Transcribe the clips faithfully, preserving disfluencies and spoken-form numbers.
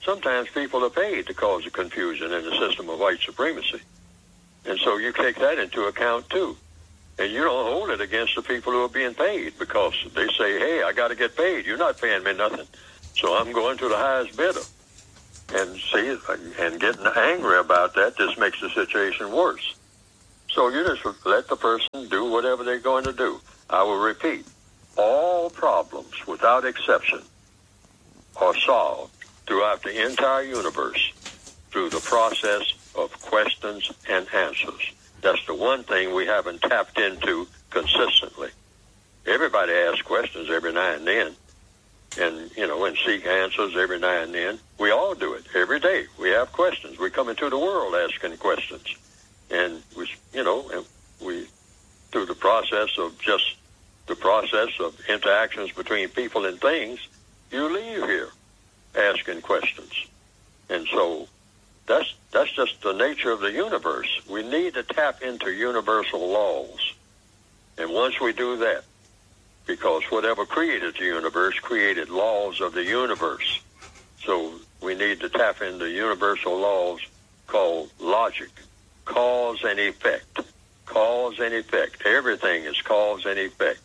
sometimes people are paid to cause a confusion in the system of white supremacy. And so you take that into account too. And you don't hold it against the people who are being paid because they say, hey, I got to get paid. You're not paying me nothing. So I'm going to the highest bidder. And see, and getting angry about that just makes the situation worse. So you just let the person do whatever they're going to do. I will repeat, all problems without exception are solved throughout the entire universe through the process of questions and answers. That's the one thing we haven't tapped into consistently. Everybody asks questions every now and then, and, you know, and seek answers every now and then. We all do it every day. We have questions. We come into the world asking questions. And, we, you know, and we, through the process of just the process of interactions between people and things, you leave here asking questions. And so that's that's just the nature of the universe. We need to tap into universal laws. And once we do that, because whatever created the universe created laws of the universe. So we need to tap into universal laws called logic, cause and effect. Cause and effect. Everything is cause and effect.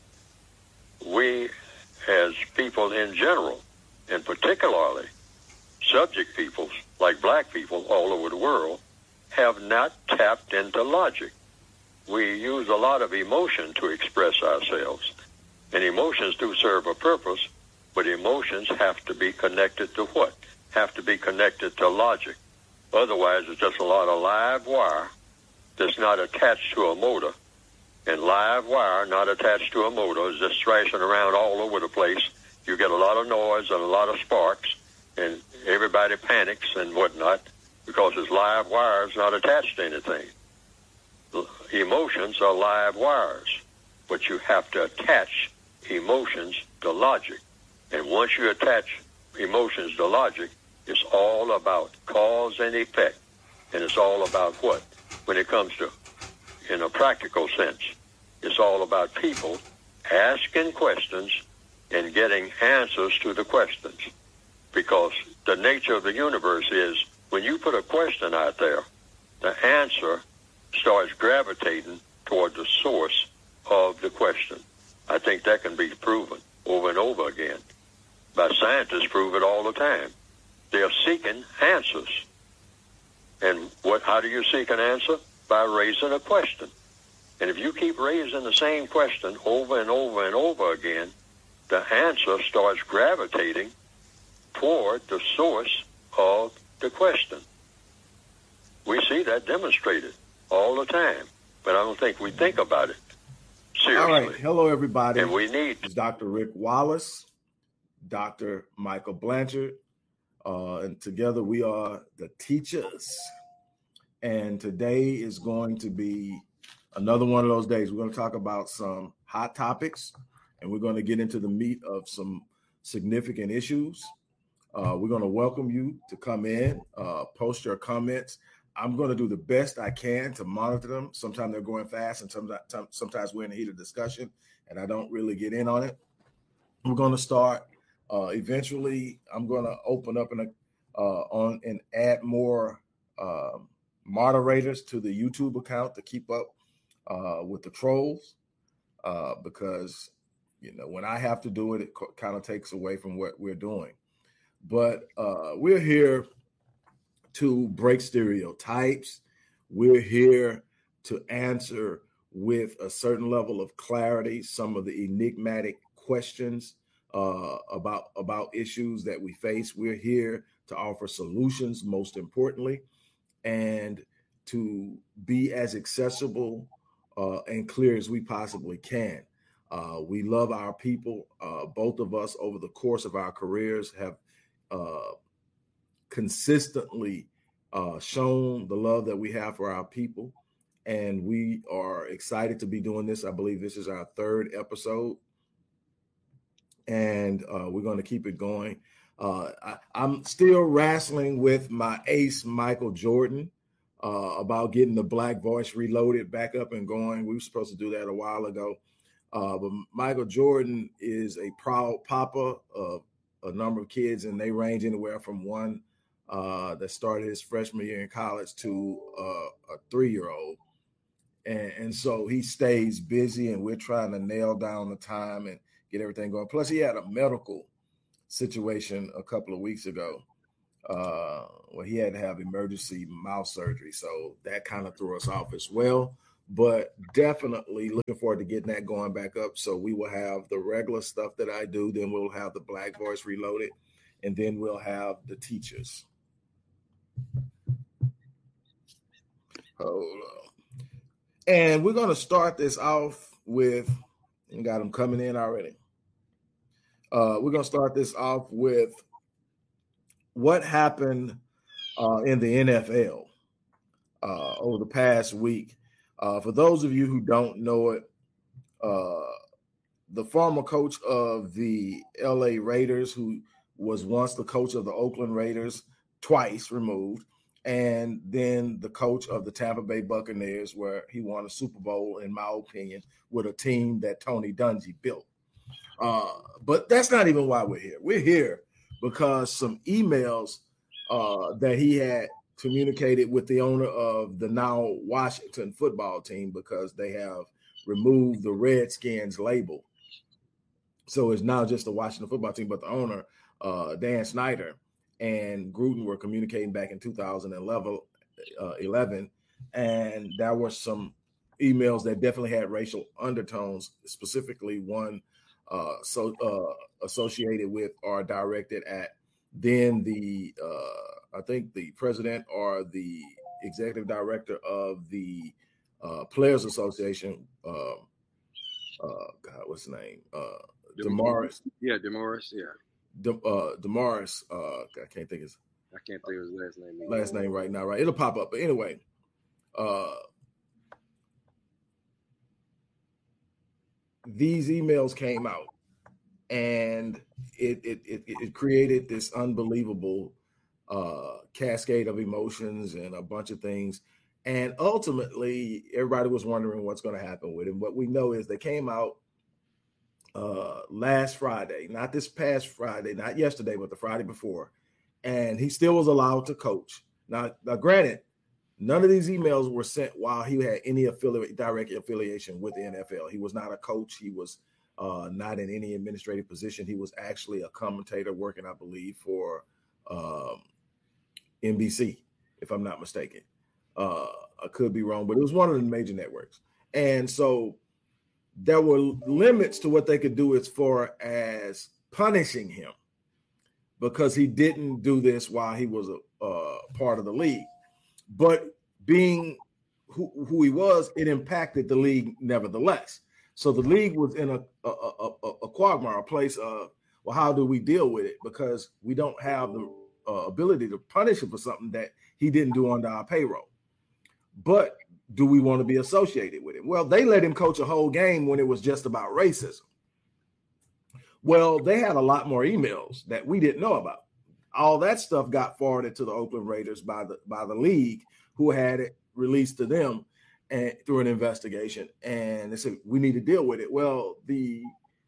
We, as people in general, and particularly subject peoples like black people all over the world, have not tapped into logic. We use a lot of emotion to express ourselves. And emotions do serve a purpose, but emotions have to be connected to what? Have to be connected to logic. Otherwise, it's just a lot of live wire that's not attached to a motor. And live wire not attached to a motor is just thrashing around all over the place. You get a lot of noise and a lot of sparks, and everybody panics and whatnot because it's live wires not attached to anything. Emotions are live wires, but you have to attach emotions to logic. And once you attach emotions to logic, it's all about cause and effect. And it's all about what? When it comes to, in a practical sense, it's all about people asking questions and getting answers to the questions. Because the nature of the universe is when you put a question out there, the answer starts gravitating toward the source of the question. I think that can be proven over and over again. By scientists prove it all the time. They are seeking answers. And what? How do you seek an answer? By raising a question. And if you keep raising the same question over and over and over again, the answer starts gravitating toward the source of the question. We see that demonstrated all the time, but I don't think we think about it seriously. All right. Hello, everybody. And we need... It's Doctor Rick Wallace, Doctor Michael Blanchard, uh, and together we are the teachers. And today is going to be another one of those days. We're going to talk about some hot topics, and we're going to get into the meat of some significant issues. Uh, we're going to welcome you to come in, uh, post your comments. I'm going to do the best I can to monitor them. Sometimes they're going fast, and sometimes, sometimes we're in the heat of discussion, and I don't really get in on it. We're going to start. Uh, eventually, I'm going to open up and uh, on and add more uh, moderators to the YouTube account to keep up uh, with the trolls, uh, because you know when I have to do it, it co- kind of takes away from what we're doing. But uh, we're here to break stereotypes. We're here to answer with a certain level of clarity some of the enigmatic questions uh, about, about issues that we face. We're here to offer solutions, most importantly, and to be as accessible uh, and clear as we possibly can. Uh, we love our people. Uh, both of us over the course of our careers have uh, consistently uh, shown the love that we have for our people. And we are excited to be doing this. I believe this is our third episode. And uh, we're going to keep it going. Uh, I, I'm still wrestling with my ace, Michael Jordan, uh, about getting the Black Voice Reloaded back up and going. We were supposed to do that a while ago. Uh, but Michael Jordan is a proud papa of a number of kids, and they range anywhere from one uh, that started his freshman year in college to uh, a three-year-old. And, and so he stays busy, and we're trying to nail down the time and get everything going. Plus, he had a medical situation a couple of weeks ago uh, where he had to have emergency mouth surgery. So that kind of threw us off as well. But definitely looking forward to getting that going back up. So we will have the regular stuff that I do. Then we'll have the Black Voice Reloaded. And then we'll have the teachers. Hold on. And we're going to start this off with, and got them coming in already. Uh, we're going to start this off with what happened uh, in the N F L uh, over the past week. Uh, for those of you who don't know it, uh, the former coach of the L A Raiders, who was once the coach of the Oakland Raiders, twice removed, and then the coach of the Tampa Bay Buccaneers, where he won a Super Bowl, in my opinion, with a team that Tony Dungy built. Uh, but that's not even why we're here. We're here because some emails uh, that he had communicated with the owner of the now Washington football team, because they have removed the Redskins label. So it's now just the Washington football team, but the owner, uh, Dan Snyder, and Gruden were communicating back in two thousand eleven, uh, eleven, and there were some emails that definitely had racial undertones, specifically one uh, so uh, associated with or directed at then the uh, I think the president or the executive director of the uh, Players Association. Uh, uh, God, what's his name? Uh, DeMaurice. Yeah, DeMaurice. Yeah. De, uh, DeMaurice. Uh, I can't think his. I can't think of his last name. Either. Last name right now, right? It'll pop up. But anyway, uh, these emails came out, and it it it, it created this unbelievable uh, cascade of emotions and a bunch of things. And ultimately, everybody was wondering what's going to happen with him. What we know is they came out uh, last Friday, not this past Friday, not yesterday, but the Friday before. And he still was allowed to coach. Now, now granted, none of these emails were sent while he had any affiliate, direct affiliation with the N F L. He was not a coach. He was uh, not in any administrative position. He was actually a commentator working, I believe, for um, N B C, if I'm not mistaken. Uh, I could be wrong, but it was one of the major networks. And so there were limits to what they could do as far as punishing him, because he didn't do this while he was a uh, part of the league. But being who, who he was, it impacted the league nevertheless. So the league was in a, a, a, a quagmire, a place of, well, how do we deal with it? Because we don't have the uh, ability to punish him for something that he didn't do under our payroll. But do we want to be associated with him? Well, they let him coach a whole game when it was just about racism. Well, they had a lot more emails that we didn't know about. All that stuff got forwarded to the Oakland Raiders by the by the league, who had it released to them and through an investigation. And they said, we need to deal with it. Well, the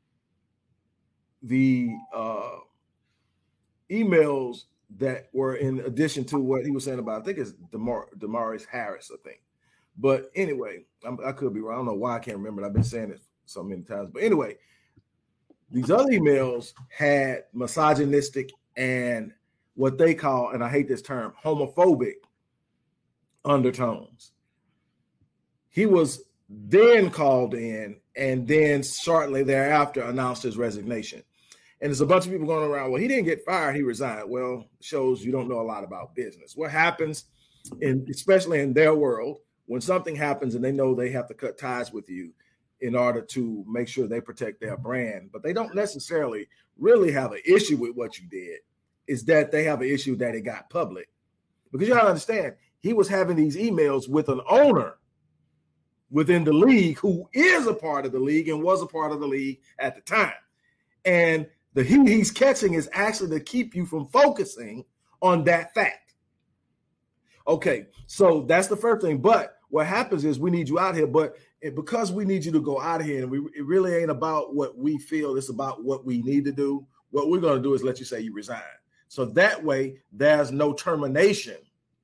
the uh, emails that were in addition to what he was saying about, I think it's DeMar- DeMaurice Harris, I think. But anyway, I'm, I could be wrong. I don't know why I can't remember. I've been saying it so many times. But anyway, these other emails had misogynistic and what they call, and I hate this term, homophobic undertones. He was then called in and then shortly thereafter announced his resignation. And there's a bunch of people going around, well, he didn't get fired, he resigned. Well, shows you don't know a lot about business. What happens, in, especially in their world, when something happens and they know they have to cut ties with you in order to make sure they protect their brand, but they don't necessarily really have an issue with what you did, is that they have an issue that it got public. Because you gotta understand, he was having these emails with an owner within the league who is a part of the league and was a part of the league at the time. And the heat he's catching is actually to keep you from focusing on that fact. Okay, so that's the first thing. But what happens is we need you out here, but it, because we need you to go out of here, and we, it really ain't about what we feel, it's about what we need to do. What we're going to do is let you say you resign. So that way, there's no termination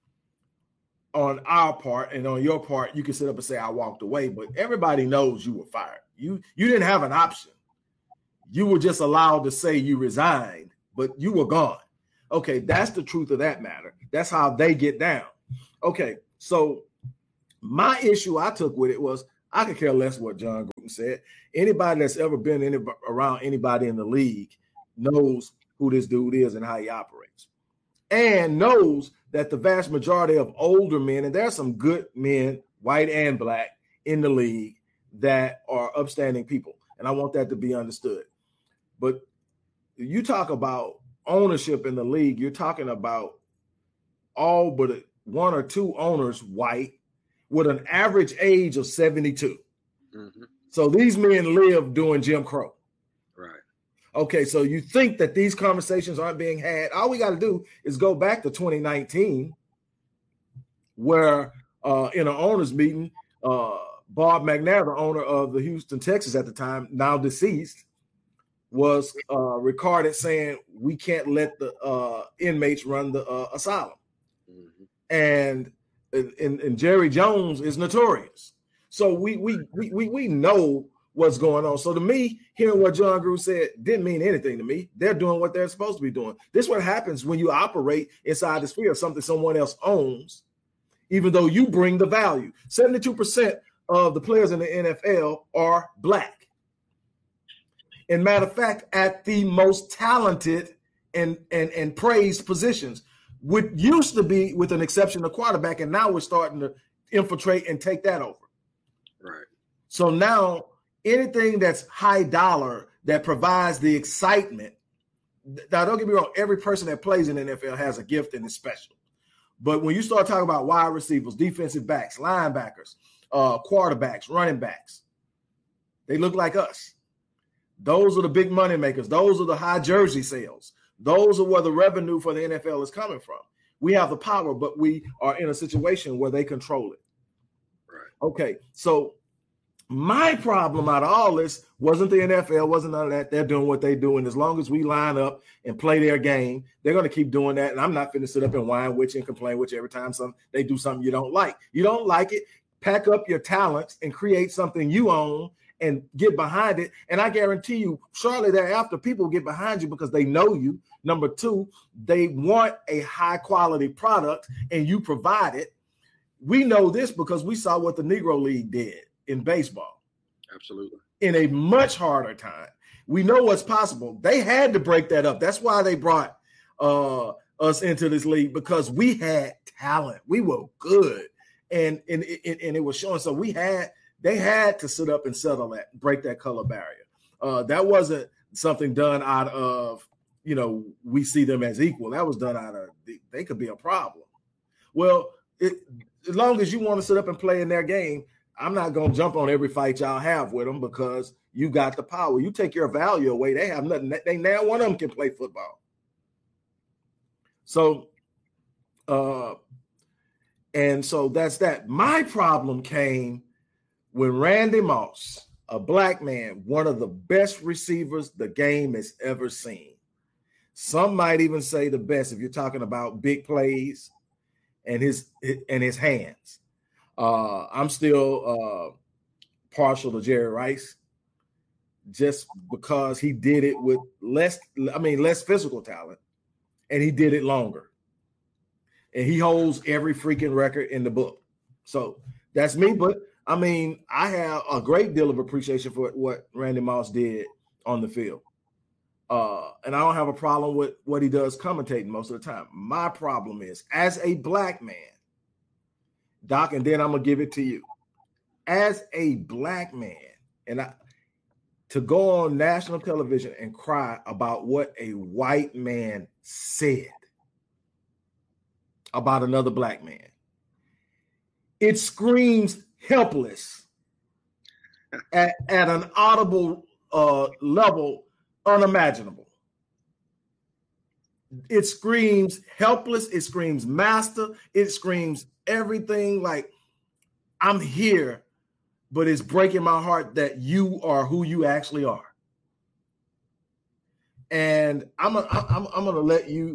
on our part, and on your part, you can sit up and say, I walked away, but everybody knows you were fired. You, you didn't have an option. You were just allowed to say you resigned, but you were gone. Okay, that's the truth of that matter. That's how they get down. Okay, so my issue I took with it was I could care less what Jon Gruden said. Anybody that's ever been any, around anybody in the league knows who this dude is and how he operates, and knows that the vast majority of older men, and there are some good men, white and black, in the league that are upstanding people, and I want that to be understood. But you talk about ownership in the league, you're talking about all but one or two owners white with an average age of seventy-two. Mm-hmm. So these men live doing Jim Crow. Right. Okay, so you think that these conversations aren't being had. All we got to do is go back to twenty nineteen, where uh, in an owners meeting, uh, Bob McNair, the owner of the Houston Texans at the time, now deceased, was uh, recorded saying, we can't let the uh, inmates run the uh, asylum. Mm-hmm. And, and and Jerry Jones is notorious. So we we we we we know what's going on. So to me, hearing what Jon Gruden said didn't mean anything to me. They're doing what they're supposed to be doing. This is what happens when you operate inside the sphere of something someone else owns, even though you bring the value. seventy-two percent of the players in the N F L are black. And matter of fact, at the most talented and, and, and praised positions, what used to be, with an exception of quarterback, and now we're starting to infiltrate and take that over. Right. So now anything that's high dollar that provides the excitement. Now, don't get me wrong, every person that plays in the N F L has a gift and is special. But when you start talking about wide receivers, defensive backs, linebackers, uh, quarterbacks, running backs, they look like us. Those are the big money makers. Those are the high jersey sales. Those are where the revenue for the N F L is coming from. We have the power, but we are in a situation where they control it. Right. Okay, so my problem out of all this wasn't the N F L, wasn't none of that. They're doing what they do, and as long as we line up and play their game, they're going to keep doing that. And I'm not going to sit up and whine with you and complain with you every time some they do something you don't like. You don't like it, pack up your talents and create something you own and get behind it. And I guarantee you, shortly thereafter, people get behind you because they know you. Number two, they want a high quality product and you provide it. We know this because we saw what the Negro League did in baseball. Absolutely. In a much harder time. We know what's possible. They had to break that up. That's why they brought uh, us into this league, because we had talent. We were good. And, and, and, and it was showing. So we had, they had to sit up and settle that, break that color barrier. Uh, that wasn't something done out of, you know, we see them as equal. That was done out of, they could be a problem. Well, it, as long as you want to sit up and play in their game, I'm not going to jump on every fight y'all have with them because you got the power. You take your value away, they have nothing. They now one of them can play football. So, uh, and so that's that. My problem came when Randy Moss, a black man, one of the best receivers the game has ever seen. Some might even say the best if you're talking about big plays and his and his hands. Uh, I'm still uh, partial to Jerry Rice just because he did it with less, I mean, less physical talent, and he did it longer. And he holds every freaking record in the book. So that's me. But, I mean, I have a great deal of appreciation for what Randy Moss did on the field. Uh, and I don't have a problem with what he does commentating most of the time. My problem is, as a black man, Doc, and then I'm going to give it to you. As a black man, and I, to go on national television and cry about what a white man said about another black man, it screams helpless at, at an audible uh, level unimaginable. It screams helpless. It screams master. It screams everything. Like, I'm here, but it's breaking my heart that you are who you actually are. And I'm a, I'm I'm going to let you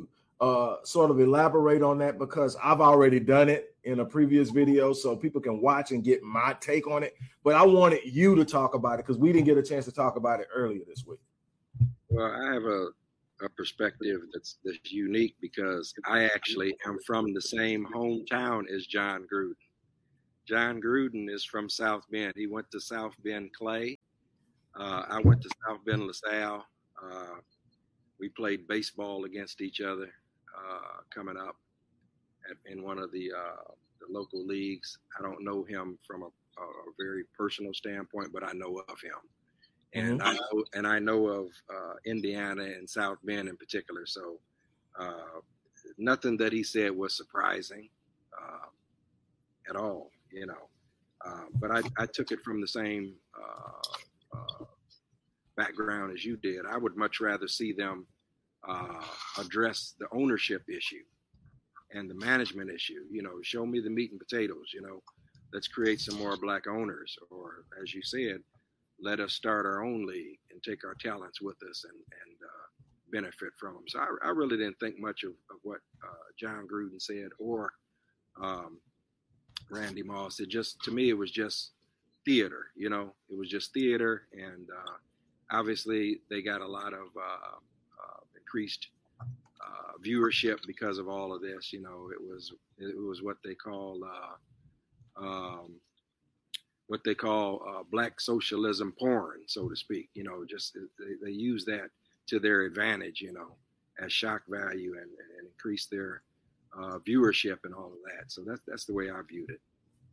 uh, sort of elaborate on that because I've already done it in a previous video so people can watch and get my take on it. But I wanted you to talk about it because we didn't get a chance to talk about it earlier this week. Well, I have a, a perspective that's, that's unique because I actually am from the same hometown as John Gruden. John Gruden is from South Bend. He went to South Bend Clay. Uh, I went to South Bend LaSalle. Uh, we played baseball against each other uh, coming up at, in one of the, uh, the local leagues. I don't know him from a, a very personal standpoint, but I know of him. And mm-hmm. I know, and I know of uh, Indiana and South Bend in particular. So uh, nothing that he said was surprising uh, at all, you know. Uh, but I, I took it from the same uh, uh, background as you did. I would much rather see them uh, address the ownership issue and the management issue. You know, show me the meat and potatoes. You know, let's create some more black owners, or as you said, let us start our own league and take our talents with us and, and uh, benefit from them. So I, I really didn't think much of, of what uh, John Gruden said or um, Randy Moss. It just, to me, it was just theater, you know, it was just theater. And uh, obviously they got a lot of uh, uh, increased uh, viewership because of all of this. You know, it was, it was what they call, uh, um, what they call uh, black socialism porn, so to speak. You know, just they, they use that to their advantage, you know, as shock value and, and increase their uh, viewership and all of that. So that's that's the way I viewed it.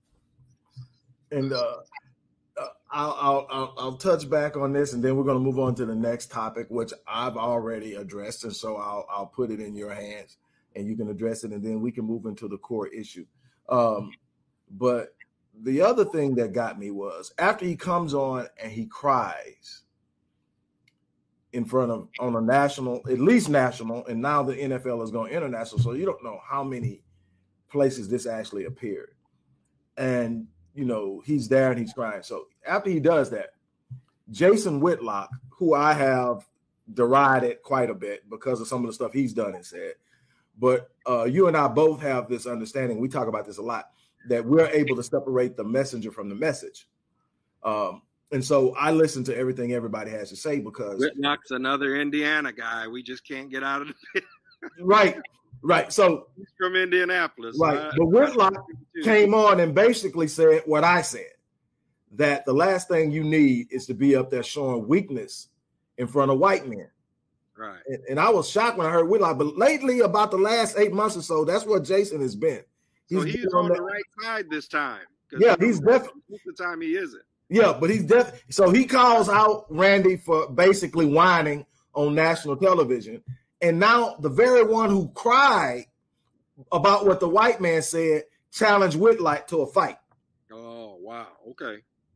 And uh, I'll, I'll I'll I'll touch back on this, and then we're going to move on to the next topic, which I've already addressed, and so I'll I'll put it in your hands, and you can address it, and then we can move into the core issue. Um, but the other thing that got me was after he comes on and he cries in front of on a national, at least national, and now the N F L is going international. So you don't know how many places this actually appeared. And, you know, he's there and he's crying. So after he does that, Jason Whitlock, who I have derided quite a bit because of some of the stuff he's done and said, but uh, you and I both have this understanding. We talk about this a lot, that we're able to separate the messenger from the message. Um, and so I listen to everything everybody has to say because Whitlock's another Indiana guy. We just can't get out of the pit. Right, right. So he's from Indianapolis. Right. Uh, but Whitlock came on and basically said what I said, that the last thing you need is to be up there showing weakness in front of white men. Right. And, and I was shocked when I heard Whitlock, but lately about the last eight months or so, that's what Jason has been. He's, so he's on, on the right side this time. Yeah, he's definitely the time he isn't. Yeah, but he's definitely so he calls out Randy for basically whining on national television, and now the very one who cried about what the white man said challenged Whitlock to a fight. Oh wow, okay.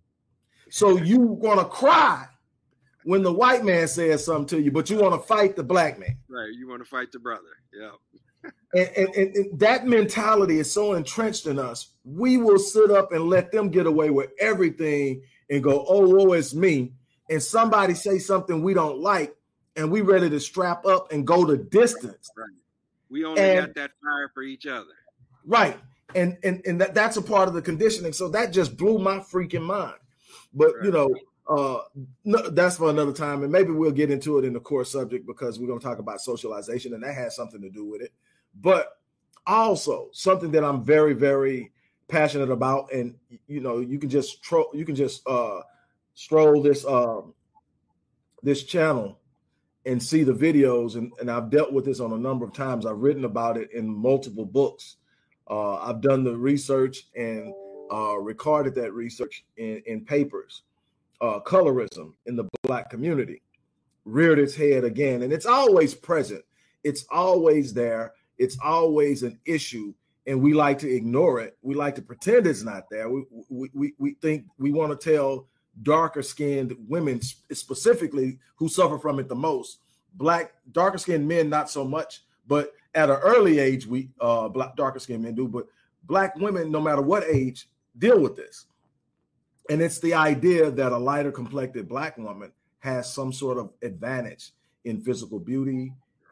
So you want to cry when the white man says something to you, but you want to fight the black man. Right, you want to fight the brother. Yeah. And, and, and, and that mentality is so entrenched in us. We will sit up and let them get away with everything and go, oh, oh, it's me. And somebody say something we don't like, and we ready to strap up and go the distance. Right. We only and, got that fire for each other. Right. And and, and that, that's a part of the conditioning. So that just blew my freaking mind. But, right. you know, uh, no, that's for another time. And maybe we'll get into it in the core subject because we're going to talk about socialization, and that has something to do with it. But also something that I'm very, very passionate about, and you know, you can just tro- you can just uh, stroll this um, this channel and see the videos, and, and I've dealt with this on a number of times. I've written about it in multiple books. Uh, I've done the research and uh, recorded that research in, in papers. Uh, colorism in the Black community reared its head again, and it's always present. It's always there. It's always an issue, and we like to ignore it. We like to pretend it's not there. We we we, we think we want to tell darker skinned women specifically who suffer from it the most. Black darker skinned men not so much, but at an early age we uh black darker skinned men do. But Black women, no matter what age, deal with this, and it's the idea that a lighter complected Black woman has some sort of advantage in physical beauty,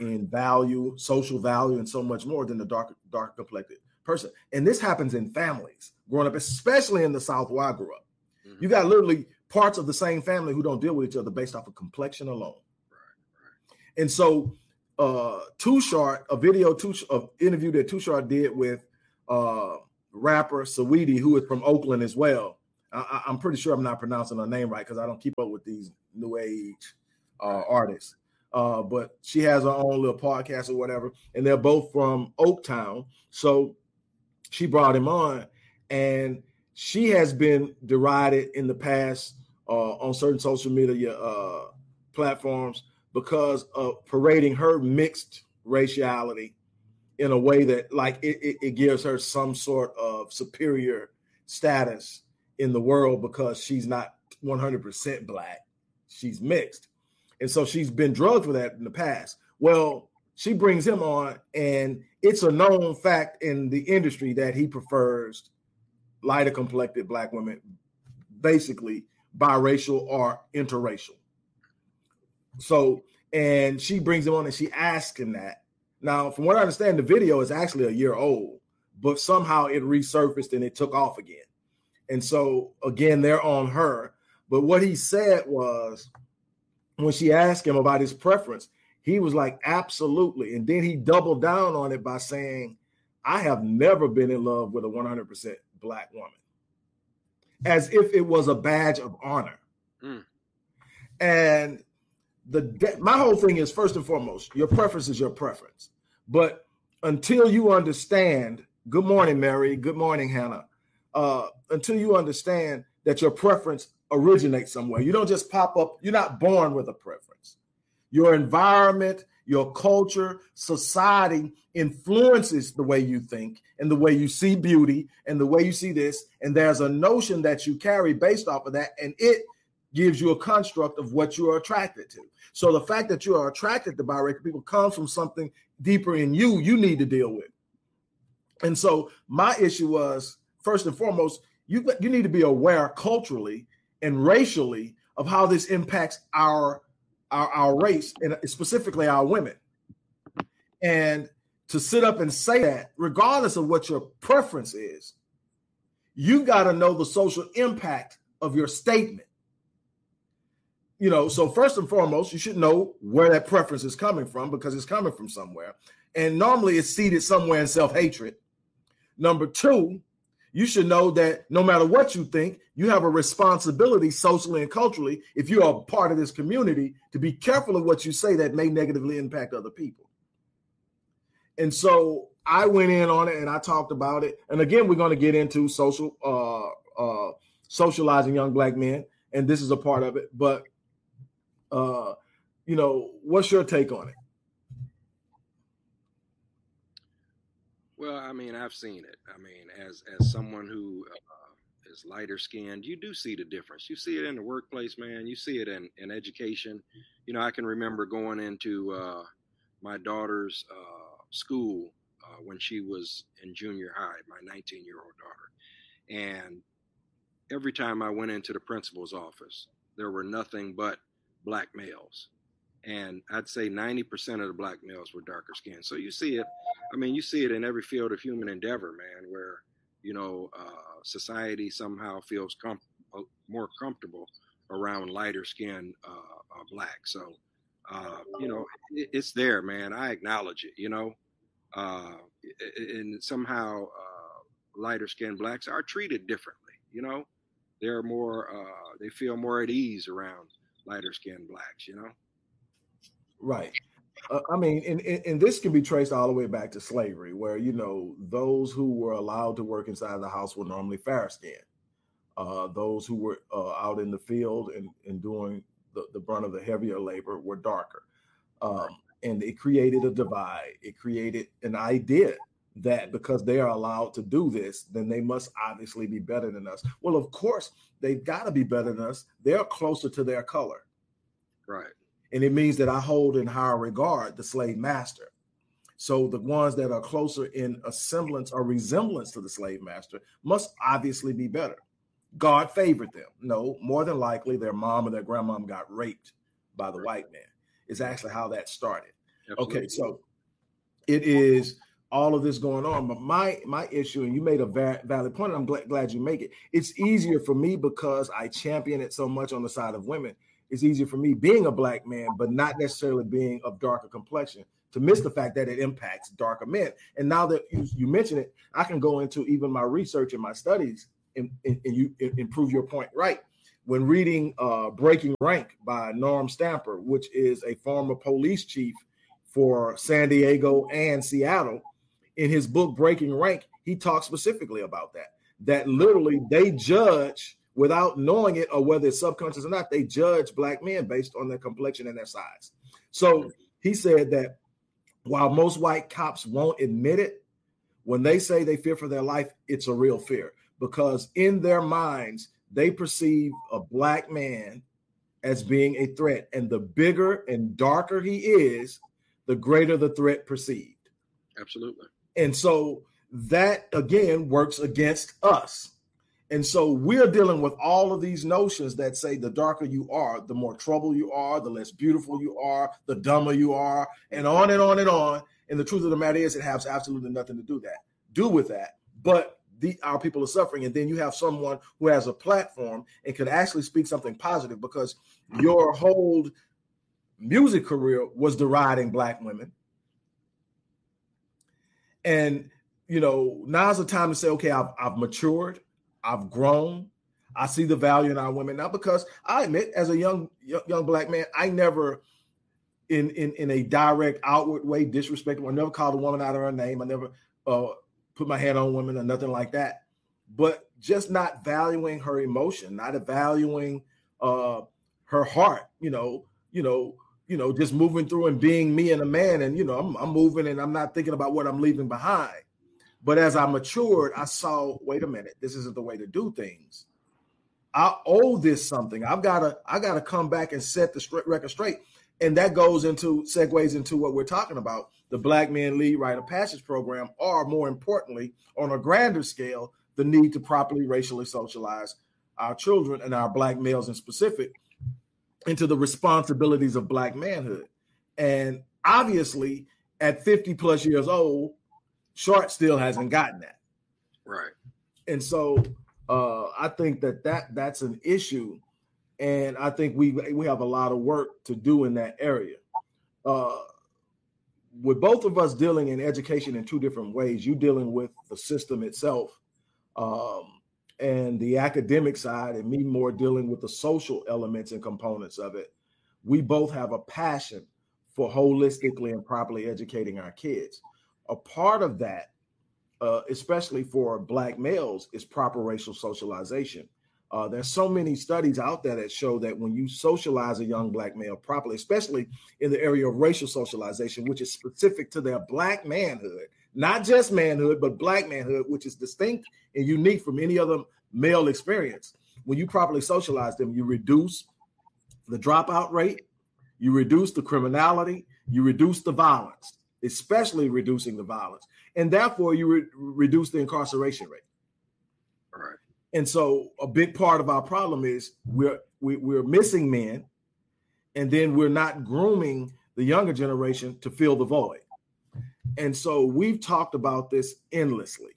in value, social value, and so much more than the dark, dark complected person. And this happens in families growing up, especially in the South where I grew up. Mm-hmm. You got literally parts of the same family who don't deal with each other based off of complexion alone. Right, right. And so uh, Too Short, a video, too, uh, interview that Too Short did with uh, rapper Saweetie, who is from Oakland as well. I, I'm pretty sure I'm not pronouncing her name right because I don't keep up with these new age uh, artists. Uh, but she has her own little podcast or whatever, and they're both from Oaktown. So she brought him on, and she has been derided in the past uh, on certain social media uh, platforms because of parading her mixed raciality in a way that, like, it, it, it gives her some sort of superior status in the world because she's not one hundred percent black. She's mixed. And so she's been drugged for that in the past. Well, she brings him on, and it's a known fact in the industry that he prefers lighter complected black women, basically biracial or interracial. So, and she brings him on and she asks him that. Now, from what I understand, the video is actually a year old, but somehow it resurfaced and it took off again. And so, again, they're on her. But what he said was, when she asked him about his preference, he was like, absolutely. And then he doubled down on it by saying, I have never been in love with a one hundred percent black woman, as if it was a badge of honor. Mm. And the my whole thing is, first and foremost, your preference is your preference. But until you understand, good morning, Mary, good morning, Hannah, uh, until you understand that your preference originates somewhere. You don't just pop up. You're not born with a preference. Your environment, your culture, society influences the way you think and the way you see beauty and the way you see this. And there's a notion that you carry based off of that. And it gives you a construct of what you are attracted to. So the fact that you are attracted to biracial people comes from something deeper in you you need to deal with. And so my issue was, first and foremost, you, you need to be aware culturally and racially of how this impacts our, our our race and specifically our women. And to sit up and say that, regardless of what your preference is, you got to know the social impact of your statement. You know, so first and foremost, you should know where that preference is coming from because it's coming from somewhere. And normally it's seated somewhere in self-hatred. Number two, you should know that no matter what you think, you have a responsibility socially and culturally, if you are a part of this community, to be careful of what you say that may negatively impact other people. And so I went in on it and I talked about it. And again, we're going to get into social, uh, uh, socializing young black men. And this is a part of it. But, uh, you know, what's your take on it? Well, I mean, I've seen it. I mean, as as someone who uh, is lighter skinned, you do see the difference. You see it in the workplace, man. You see it in, in education. You know, I can remember going into uh, my daughter's uh, school uh, when she was in junior high, my nineteen-year-old daughter. And every time I went into the principal's office, there were nothing but black males. And I'd say ninety percent of the black males were darker skinned. So you see it. I mean, you see it in every field of human endeavor, man, where, you know, uh, society somehow feels com- more comfortable around lighter skinned uh, uh, black. So, uh, you know, it, it's there, man. I acknowledge it, you know, uh, and somehow uh, lighter skinned blacks are treated differently. You know, they're more, uh, they feel more at ease around lighter skinned blacks, you know. Right. Uh, I mean, and, and this can be traced all the way back to slavery, where, you know, those who were allowed to work inside the house were normally fair skinned. Uh, those who were uh, out in the field and, and doing the, the brunt of the heavier labor were darker. Um, and it created a divide. It created an idea that because they are allowed to do this, then they must obviously be better than us. Well, of course, they've got to be better than us. They're closer to their color. Right. And it means that I hold in higher regard the slave master. So the ones that are closer in a semblance or resemblance to the slave master must obviously be better. God favored them. No, more than likely their mom or their grandmom got raped by the white man. It's actually how that started. Absolutely. Okay, so it is all of this going on. But my my issue, and you made a va- valid point, and I'm glad, glad you make it. It's easier for me because I champion it so much on the side of women. It's easier for me being a black man, but not necessarily being of darker complexion, to miss the fact that it impacts darker men. And now that you, you mention it, I can go into even my research and my studies and, and, and you and, and prove your point right. When reading uh, Breaking Rank by Norm Stamper, which is a former police chief for San Diego and Seattle, in his book Breaking Rank, he talks specifically about that, that literally they judge without knowing it or whether it's subconscious or not, they judge black men based on their complexion and their size. So he said that while most white cops won't admit it, when they say they fear for their life, it's a real fear, because in their minds, they perceive a black man as being a threat. And the bigger and darker he is, the greater the threat perceived. Absolutely. And so that, again, works against us. And so we're dealing with all of these notions that say the darker you are, the more trouble you are, the less beautiful you are, the dumber you are, and on and on and on. And the truth of the matter is it has absolutely nothing to do that, do with that. But the, our people are suffering. And then you have someone who has a platform and could actually speak something positive, because your whole music career was deriding black women. And, you know, now's the time to say, okay, I've, I've matured. I've grown. I see the value in our women now, because I admit, as a young young black man, I never, in in, in a direct, outward way, disrespected. I never called a woman out of her name. I never uh, put my hand on women or nothing like that. But just not valuing her emotion, not valuing uh, her heart. You know, you know, you know, just moving through and being me and a man, and you know, I'm, I'm moving and I'm not thinking about what I'm leaving behind. But as I matured, I saw, wait a minute, this isn't the way to do things. I owe this something. I've got to, I got to come back and set the straight record straight. And that goes into, segues into what we're talking about, the Black Men Lead Rite of Passage program, or more importantly, on a grander scale, the need to properly racially socialize our children and our black males in specific into the responsibilities of black manhood. And obviously, at fifty plus years old, Short still hasn't gotten that. Right. And so uh, I think that, that that's an issue. And I think we we have a lot of work to do in that area. Uh, with both of us dealing in education in two different ways, you dealing with the system itself um, and the academic side, and me more dealing with the social elements and components of it. We both have a passion for holistically and properly educating our kids. A part of that, uh, especially for black males, is proper racial socialization. Uh, there's so many studies out there that show that when you socialize a young black male properly, especially in the area of racial socialization, which is specific to their black manhood, not just manhood, but black manhood, which is distinct and unique from any other male experience. When you properly socialize them, you reduce the dropout rate, you reduce the criminality, you reduce the violence, especially reducing the violence. And therefore, you re- reduce the incarceration rate. All right. And so a big part of our problem is we're we, we're missing men, and then we're not grooming the younger generation to fill the void. And so we've talked about this endlessly.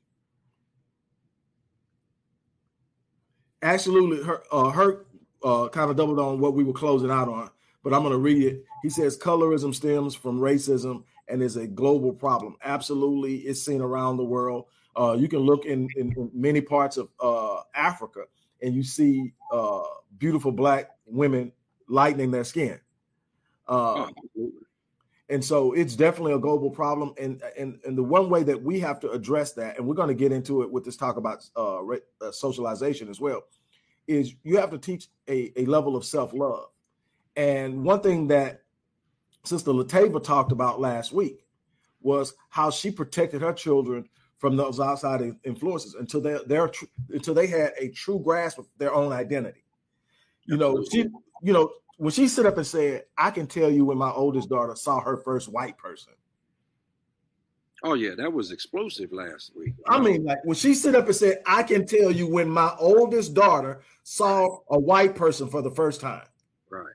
Absolutely, Hurt, uh, Hurt uh, kind of doubled on what we were closing out on, but I'm going to read it. He says, colorism stems from racism and is a global problem. Absolutely, it's seen around the world. Uh, you can look in, in, in many parts of uh, Africa, and you see uh, beautiful black women lightening their skin. Uh, oh, and so it's definitely a global problem. And, and, and the one way that we have to address that, and we're going to get into it with this talk about uh, uh, socialization as well, is you have to teach a, a level of self-love. And one thing that Sister Latava talked about last week was how she protected her children from those outside influences until they they're tr- until they had a true grasp of their own identity. You know, she, you know, when she stood up and said, "I can tell you when my oldest daughter saw her first white person." Oh yeah, that was explosive last week. I mean, like when she stood up and said, "I can tell you when my oldest daughter saw a white person for the first time." Right, right.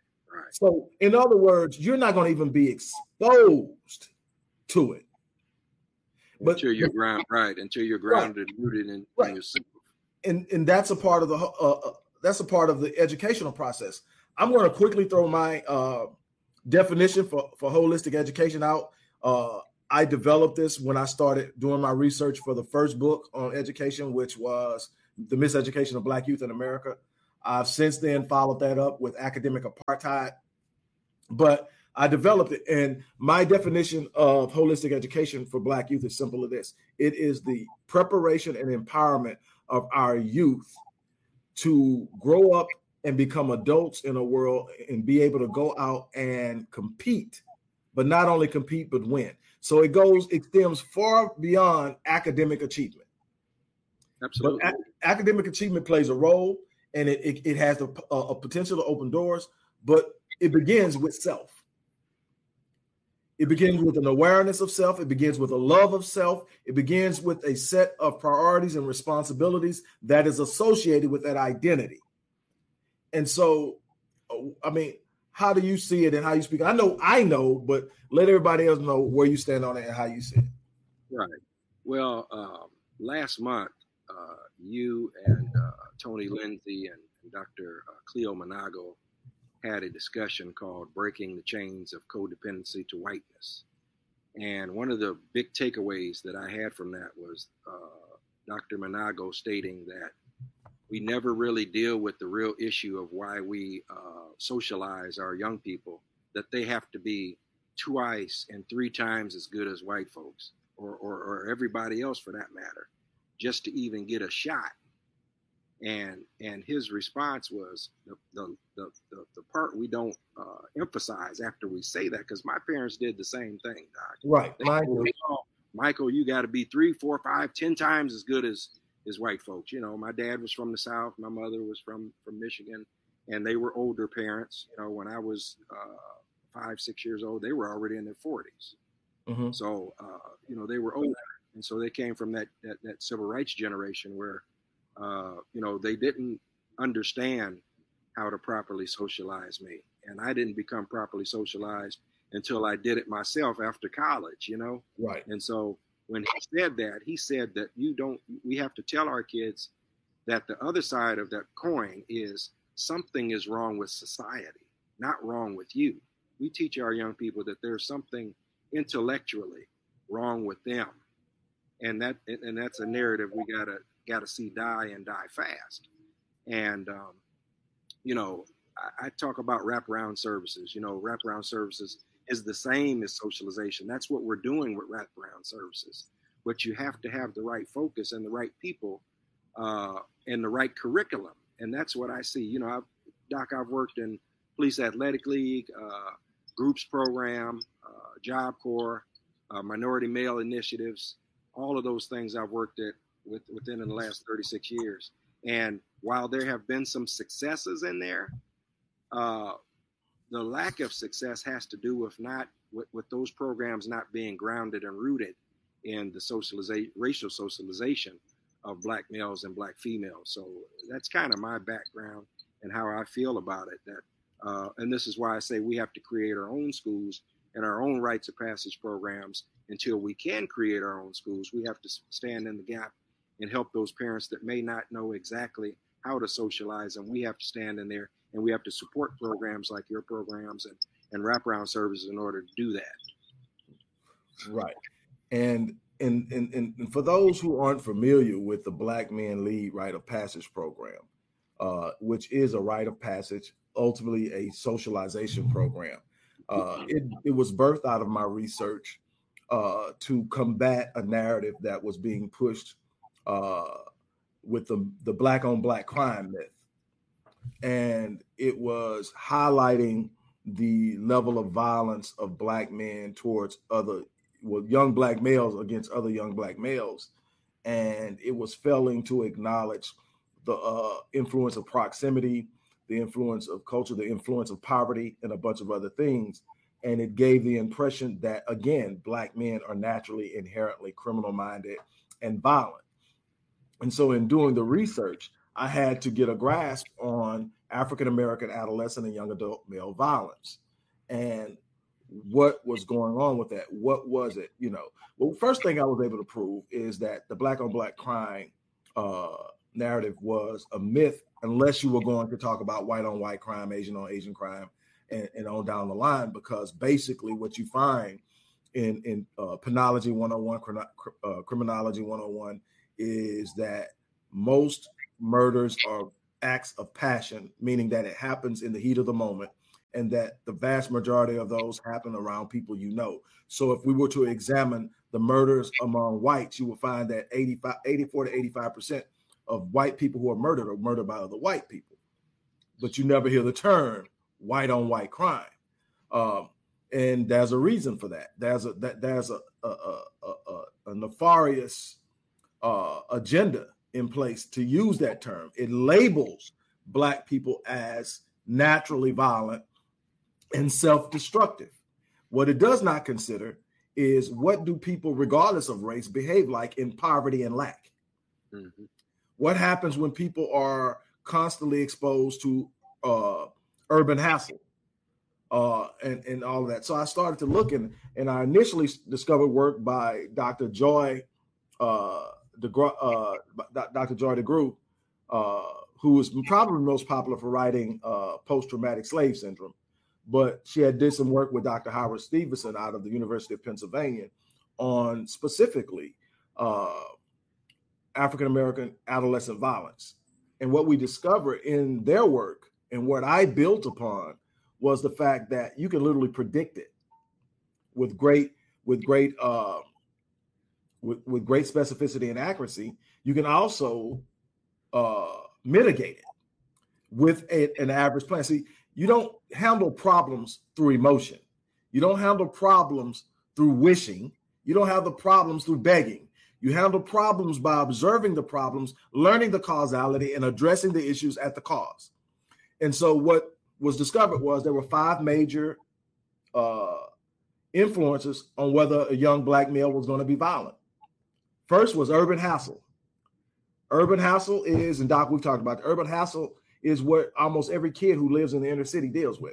So, in other words, you're not going to even be exposed to it. But until you're ground right, until you're grounded, right. rooted in, right. in yourself. And and that's a part of the uh, that's a part of the educational process. I'm going to quickly throw my uh, definition for, for holistic education out. Uh, I developed this when I started doing my research for the first book on education, which was The Miseducation of Black Youth in America. I've since then followed that up with academic apartheid, but I developed it. And my definition of holistic education for Black youth is simple as this. It is the preparation and empowerment of our youth to grow up and become adults in a world and be able to go out and compete, but not only compete, but win. So it goes, it stems far beyond academic achievement. Absolutely. But a- academic achievement plays a role, and it, it, it has a, a potential to open doors, but it begins with self. It begins with an awareness of self. It begins with a love of self. It begins with a set of priorities and responsibilities that is associated with that identity. And so, I mean, how do you see it and how you speak? I know, I know, but let everybody else know where you stand on it and how you see it. Right. Well, um, last month, uh, you and uh, Tony Lindsay and, and Doctor Uh, Cleo Manago had a discussion called Breaking the Chains of Codependency to Whiteness. And one of the big takeaways that I had from that was uh, Doctor Manago stating that we never really deal with the real issue of why we uh, socialize our young people, that they have to be twice and three times as good as white folks or, or, or everybody else for that matter, just to even get a shot. And and his response was the the the, the, the part we don't uh, emphasize after we say that, because my parents did the same thing, Doc. Right. They, Michael. Oh, Michael, you got to be three, four, five, ten times as good as as white folks. You know, my dad was from the South. My mother was from, from Michigan, and they were older parents. You know, when I was uh, five, six years old, they were already in their forties. Mm-hmm. So, uh, you know, they were older. And so they came from that, that, that civil rights generation where, uh, you know, they didn't understand how to properly socialize me. And I didn't become properly socialized until I did it myself after college, you know? Right. And so when he said that, he said that you don't, we have to tell our kids that the other side of that coin is something is wrong with society, not wrong with you. We teach our young people that there's something intellectually wrong with them. And that, and that's a narrative we gotta, gotta see die and die fast. And, um, you know, I, I talk about wraparound services. You know, wraparound services is the same as socialization. That's what we're doing with wraparound services. But you have to have the right focus and the right people uh, and the right curriculum. And that's what I see. You know, I've, Doc, I've worked in Police Athletic League, uh, groups program, uh, Job Corps, uh, minority male initiatives, all of those things I've worked at with, within in the last thirty-six years. And while there have been some successes in there, uh, the lack of success has to do with not with, with those programs not being grounded and rooted in the socialization, racial socialization of Black males and Black females. So that's kind of my background and how I feel about it. That, uh, and this is why I say we have to create our own schools and our own rites of passage programs. Until we can create our own schools, we have to stand in the gap and help those parents that may not know exactly how to socialize. And we have to stand in there and we have to support programs like your programs and, and wraparound services in order to do that. Right. And, and, and, and for those who aren't familiar with the Black Men Lead Rite of Passage program, uh, which is a rite of passage, ultimately a socialization program, uh, it, it was birthed out of my research uh, to combat a narrative that was being pushed uh, with the, the Black on Black crime myth. And it was highlighting the level of violence of Black men towards other, well, young Black males against other young Black males. And it was failing to acknowledge the uh, influence of proximity, the influence of culture, the influence of poverty, and a bunch of other things. And it gave the impression that, again, Black men are naturally inherently criminal-minded and violent. And so in doing the research, I had to get a grasp on African-American adolescent and young adult male violence. And what was going on with that? What was it? You know, well, first thing I was able to prove is that the black on black crime uh, narrative was a myth, unless you were going to talk about white on white crime, Asian on Asian crime, and, and on down the line, because basically what you find in, in uh, Penology one oh one, uh, Criminology one oh one, is that most murders are acts of passion, meaning that it happens in the heat of the moment, and that the vast majority of those happen around people you know. So if we were to examine the murders among whites, you will find that eighty-five, eighty-four to eighty-five percent of white people who are murdered are murdered by other white people. But you never hear the term white on white crime. Um, and there's a reason for that. There's a that there's a a, a, a, a nefarious uh, agenda in place to use that term. It labels black people as naturally violent and self-destructive. What it does not consider is, what do people, regardless of race, behave like in poverty and lack? Mm-hmm. What happens when people are constantly exposed to uh, urban hassle uh, and, and all of that? So I started to look, and, and I initially discovered work by Doctor Joy uh, DeGruy, uh, Doctor Joy DeGruy, uh, who was probably most popular for writing uh, post-traumatic slave syndrome. But she had did some work with Doctor Howard Stevenson out of the University of Pennsylvania on specifically uh, African-American adolescent violence. And what we discovered in their work, and what I built upon, was the fact that you can literally predict it with great, with great, uh, with, with great specificity and accuracy. You can also uh, mitigate it with a, an average plan. See, you don't handle problems through emotion. You don't handle problems through wishing. You don't handle problems through begging. You handle problems by observing the problems, learning the causality, and addressing the issues at the cause. And so what was discovered was there were five major uh, influences on whether a young black male was going to be violent. First was urban hassle. Urban hassle is, and Doc, we've talked about it, urban hassle is what almost every kid who lives in the inner city deals with.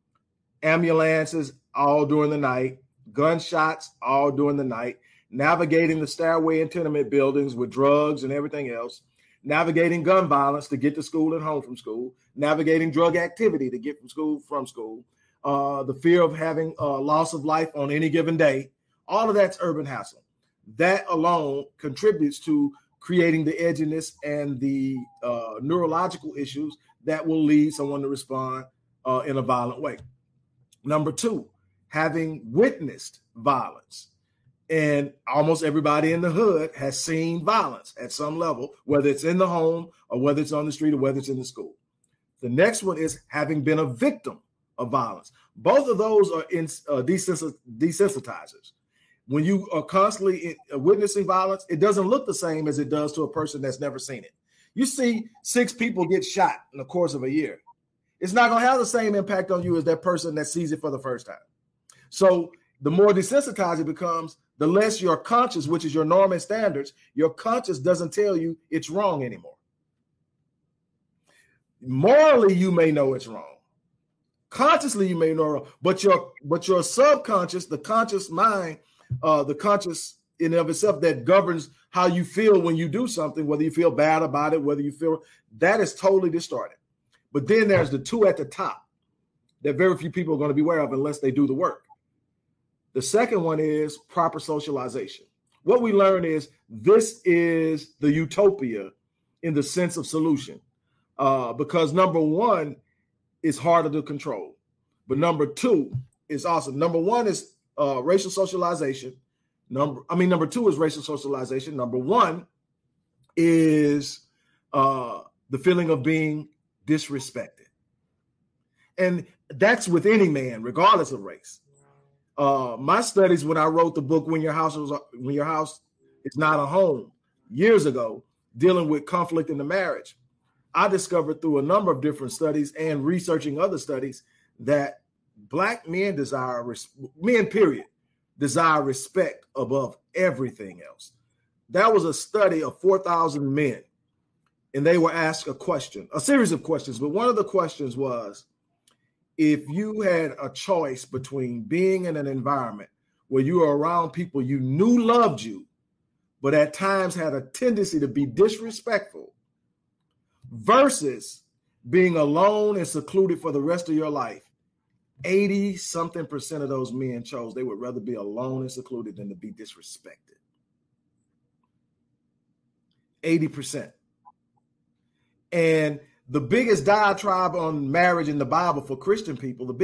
Ambulances all during the night, gunshots all during the night, navigating the stairway and tenement buildings with drugs and everything else, navigating gun violence to get to school and home from school, navigating drug activity to get from school from school, uh, the fear of having a loss of life on any given day. All of that's urban hassle. That alone contributes to creating the edginess and the uh, neurological issues that will lead someone to respond uh, in a violent way. Number two, having witnessed violence. And almost everybody in the hood has seen violence at some level, whether it's in the home or whether it's on the street or whether it's in the school. The next one is having been a victim of violence. Both of those are in, uh, desens- desensitizers. When you are constantly witnessing violence, it doesn't look the same as it does to a person that's never seen it. You see six people get shot in the course of a year. It's not going to have the same impact on you as that person that sees it for the first time. So the more desensitized it becomes, the less your conscience, which is your norm and standards, your conscience doesn't tell you it's wrong anymore. Morally, you may know it's wrong. Consciously, you may know wrong, but your but your subconscious, the conscious mind, Uh, the conscious in and of itself that governs how you feel when you do something, whether you feel bad about it, whether you feel, that is totally distorted. But then there's the two at the top that very few people are going to be aware of unless they do the work. The second one is proper socialization. What we learn is this is the utopia in the sense of solution, uh, because number one is harder to control, but number two is awesome. Number one is Uh, racial socialization. Number, I mean, number two is racial socialization. Number one is uh, the feeling of being disrespected. And that's with any man, regardless of race. Uh, my studies, when I wrote the book, When Your House Was, When Your House Is Not a Home, years ago, dealing with conflict in the marriage, I discovered through a number of different studies and researching other studies that Black men desire, men period, desire respect above everything else. That was a study of four thousand men. and they were asked a question, a series of questions, but one of the questions was, if you had a choice between being in an environment where you were around people you knew loved you, but at times had a tendency to be disrespectful, versus being alone and secluded for the rest of your life, eighty something percent of those men chose they would rather be alone and secluded than to be disrespected. eighty percent. And the biggest diatribe on marriage in the Bible for Christian people, the